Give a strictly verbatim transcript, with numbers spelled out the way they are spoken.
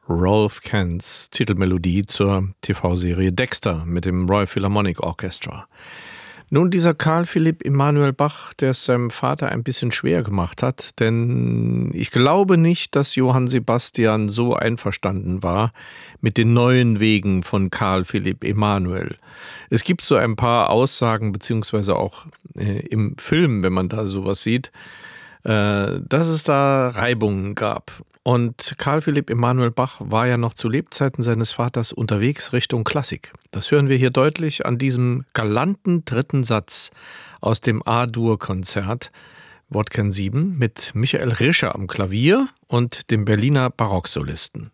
Rolf Kents Titelmelodie zur T V-Serie Dexter mit dem Royal Philharmonic Orchestra. Nun, dieser Carl Philipp Emanuel Bach, der es seinem Vater ein bisschen schwer gemacht hat, denn ich glaube nicht, dass Johann Sebastian so einverstanden war mit den neuen Wegen von Carl Philipp Emanuel. Es gibt so ein paar Aussagen, beziehungsweise auch äh, im Film, wenn man da sowas sieht, äh, dass es da Reibungen gab. Und Carl Philipp Emanuel Bach war ja noch zu Lebzeiten seines Vaters unterwegs Richtung Klassik. Das hören wir hier deutlich an diesem galanten dritten Satz aus dem A-Dur-Konzert Wodken sieben mit Michael Rischer am Klavier und dem Berliner Barocksolisten.